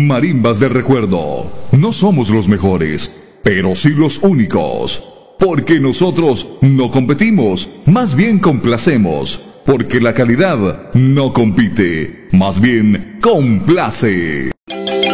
Marimbas de Recuerdo. No somos los mejores, pero sí los únicos. Porque nosotros no competimos, más bien complacemos. Porque la calidad no compite, más bien complace.